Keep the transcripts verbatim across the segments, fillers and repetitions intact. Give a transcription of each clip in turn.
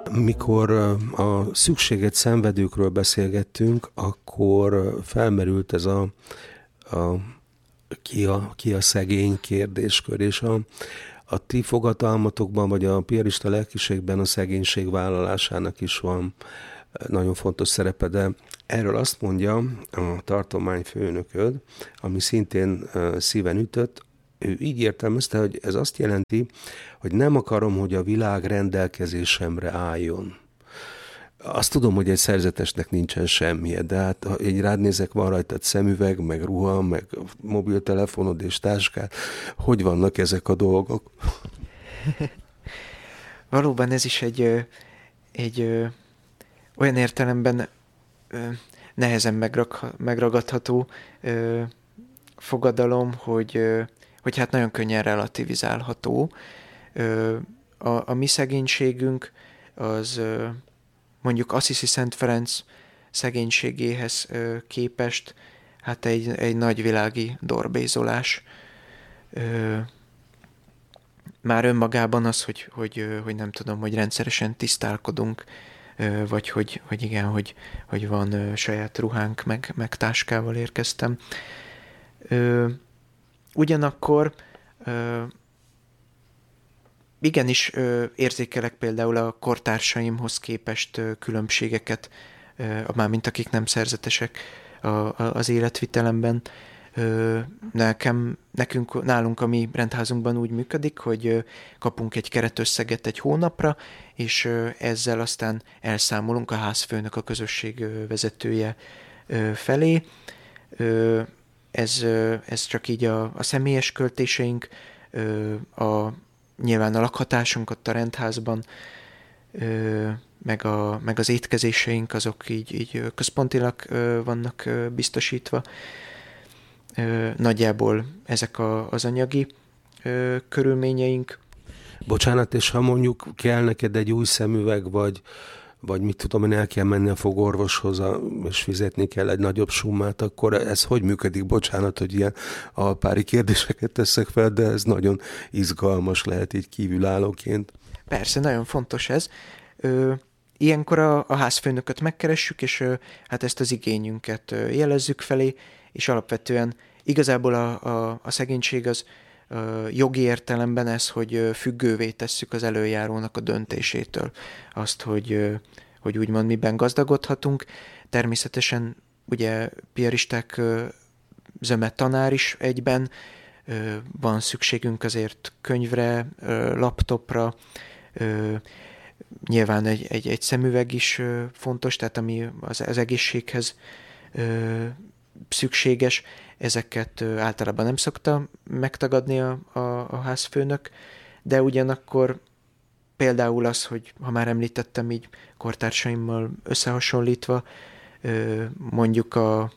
Mikor a szükséget szenvedőkről beszélgettünk, akkor felmerült ez a, a, ki, a ki a szegény kérdéskör, és a, a ti fogadalmatokban, vagy a piarista lelkiségben a szegénység vállalásának is van nagyon fontos szerepe, de erről azt mondja a tartományfőnököd, ami szintén szíven ütött, ő így értelmezte, hogy ez azt jelenti, hogy nem akarom, hogy a világ rendelkezésemre álljon. Azt tudom, hogy egy szerzetesnek nincsen semmije, de hát ha így rád nézek, van rajtad szemüveg, meg ruha, meg mobiltelefonod és táskát. Hogy vannak ezek a dolgok? Valóban ez is egy, egy olyan értelemben nehezen megragadható fogadalom, hogy, hogy hát nagyon könnyen relativizálható. A, a mi szegénységünk az mondjuk Assisi Szent Ferenc szegénységéhez képest hát egy, egy nagyvilági dorbézolás. Már önmagában az, hogy, hogy, hogy nem tudom, hogy rendszeresen tisztálkodunk, vagy hogy, hogy igen, hogy, hogy van saját ruhánk, meg, meg táskával érkeztem. Ugyanakkor igenis érzékelek például a kortársaimhoz képest különbségeket, mármint akik nem szerzetesek az életvitelemben. Nekem, nekünk, nálunk a mi rendházunkban úgy működik, hogy kapunk egy keretösszeget egy hónapra, és ezzel aztán elszámolunk a házfőnök, a közösség vezetője felé. Ez, ez csak így a, a személyes költéseink, a, nyilván a lakhatásunk ott a rendházban, meg, a, meg az étkezéseink, azok így, így központilag vannak biztosítva. Nagyjából ezek a, az anyagi ö, körülményeink. Bocsánat, és ha mondjuk kell neked egy új szemüveg, vagy, vagy mit tudom én, el kell menni a fogorvoshoz, a, és fizetni kell egy nagyobb summát, akkor ez hogy működik? Bocsánat, hogy ilyen alpári kérdéseket teszek fel, de ez nagyon izgalmas lehet így kívülállóként. Persze, nagyon fontos ez. Ö, ilyenkor a, a házfőnököt megkeressük, és ö, hát ezt az igényünket ö, jelezzük felé, és alapvetően igazából a, a, a szegénység az a jogi értelemben ez, hogy függővé tesszük az előjárónak a döntésétől. Azt, hogy, hogy úgymond miben gazdagodhatunk. Természetesen ugye piaristák zöme tanár is egyben, van szükségünk azért könyvre, laptopra, nyilván egy, egy, egy szemüveg is fontos, tehát ami az, az egészséghez szükséges, ezeket általában nem szokta megtagadni a, a, a házfőnök, de ugyanakkor például az, hogy ha már említettem így kortársaimmal összehasonlítva, mondjuk a,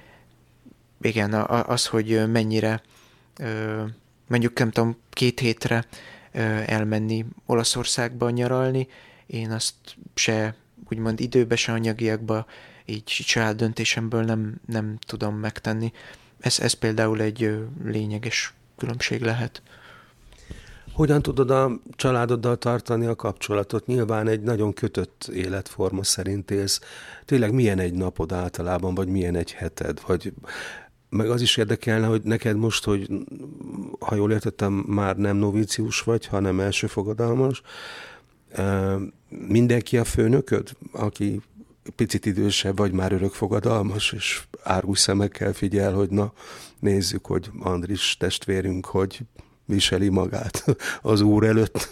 igen, az, hogy mennyire, mondjuk nem tudom, két hétre elmenni Olaszországba nyaralni, én azt se úgymond időbe, se anyagiakba így saját döntésemből nem, nem tudom megtenni. Ez, ez például egy lényeges különbség lehet. Hogyan tudod a családoddal tartani a kapcsolatot? Nyilván egy nagyon kötött életforma szerint élsz. Tényleg milyen egy napod általában, vagy milyen egy heted? Vagy meg az is érdekelne, hogy neked most, hogy ha jól értettem, már nem novícius vagy, hanem első fogadalmas. Mindenki a főnököd, aki picit idősebb, vagy már örökfogadalmas, és árgus szemekkel figyel, hogy na, nézzük, hogy Andris testvérünk, hogy viseli magát az Úr előtt.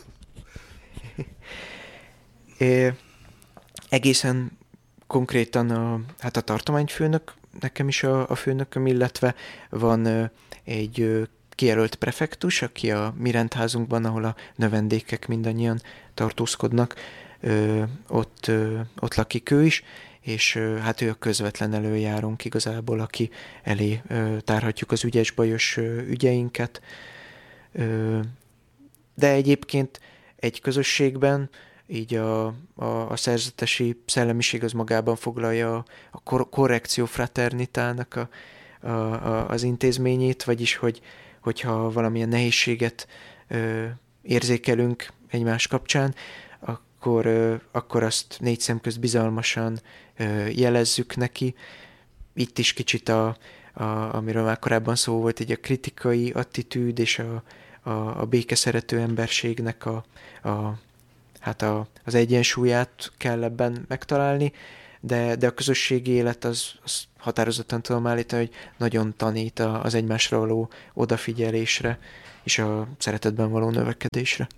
É, egészen konkrétan a, hát a tartományfőnök, nekem is a, a főnököm, illetve van egy kijelölt prefektus, aki a mi rendházunkban, ahol a növendékek mindannyian tartózkodnak, Ö, ott, ö, ott lakik ő is, és ö, hát ő a közvetlen előjárónk igazából, aki elé ö, tárhatjuk az ügyes-bajos ö, ügyeinket. Ö, de egyébként egy közösségben így a, a, a szerzetesi szellemiség az magában foglalja a kor- korrekció fraternitának a, a, a, az intézményét, vagyis hogy, hogyha valamilyen nehézséget ö, érzékelünk egymás kapcsán, akkor, akkor azt négy szem közt bizalmasan jelezzük neki. Itt is kicsit, a, a, amiről már korábban szó volt, egy a kritikai attitűd és a, a, a békeszerető emberségnek a, a, hát a, az egyensúlyát kell ebben megtalálni, de, de a közösségi élet az, az határozottan tudom állítani, hogy nagyon tanít az egymásra való odafigyelésre és a szeretetben való növekedésre.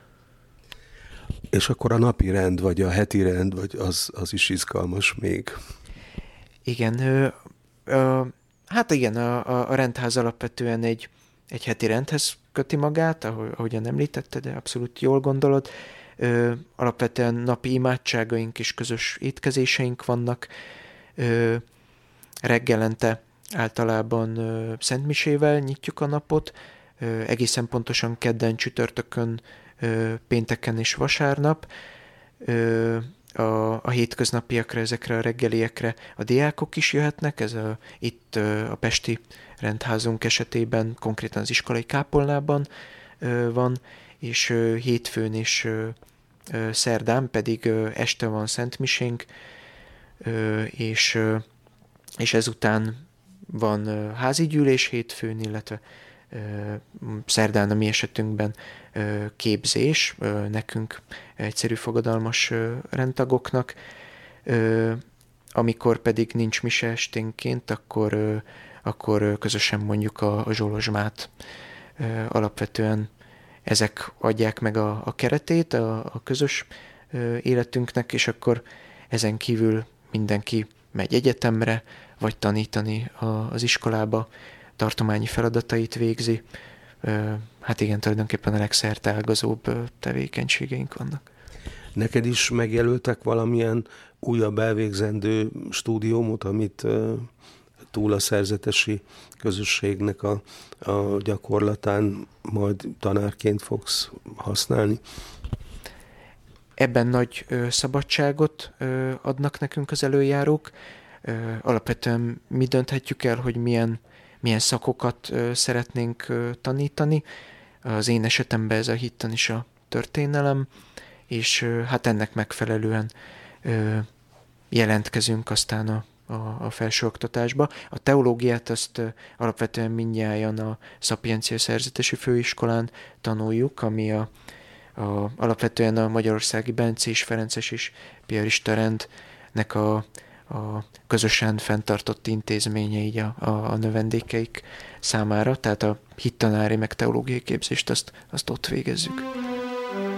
És akkor a napi rend, vagy a heti rend, vagy az, az is izgalmas még. Igen, ö, ö, hát igen, a, a rendház alapvetően egy, egy heti rendhez köti magát, ahogyan említette, de abszolút jól gondolod. Ö, alapvetően napi imádságaink és közös étkezéseink vannak. Ö, reggelente általában ö, szentmisével nyitjuk a napot, ö, egészen pontosan kedden, csütörtökön, ö, pénteken és vasárnap. Ö, a, a hétköznapiakra, ezekre a reggeliekre a diákok is jöhetnek, ez a, itt ö, a pesti rendházunk esetében konkrétan az iskolai kápolnában ö, van, és ö, hétfőn és ö, ö, szerdán pedig ö, este van szentmisénk, ö, és, ö, és ezután van ö, házi gyűlés hétfőn, illetve ö, szerdán a mi esetünkben ö, képzés, ö, nekünk egyszerű fogadalmas ö, rendtagoknak, ö, amikor pedig nincs mise esténként, akkor, ö, akkor közösen mondjuk a, a zsolozsmát. Ö, alapvetően ezek adják meg a, a keretét a, a közös ö, életünknek, és akkor ezen kívül mindenki megy egyetemre, vagy tanítani a, az iskolába, tartományi feladatait végzi. Ö, hát igen, tulajdonképpen a legszerteágazóbb ö, tevékenységeink vannak. Neked is megjelöltek valamilyen újabb elvégzendő stúdiumot, amit ö, túl a szerzetesi közösségnek a, a gyakorlatán majd tanárként fogsz használni? Ebben nagy ö, szabadságot ö, adnak nekünk az előjárók. Ö, alapvetően mi dönthetjük el, hogy milyen, milyen szakokat ö, szeretnénk ö, tanítani. Az én esetemben ez a hittan is a történelem, és ö, hát ennek megfelelően ö, jelentkezünk aztán a a, a felsőoktatásba. A teológiát azt uh, alapvetően mindnyájan a Szapiencia Szerzetesi Főiskolán tanuljuk, ami a, a, alapvetően a magyarországi bencés, ferences és piarista rendnek a, a közösen fenntartott intézménye így a, a, a növendékeik számára, tehát a hittanári meg teológiai képzést azt, azt ott végezzük.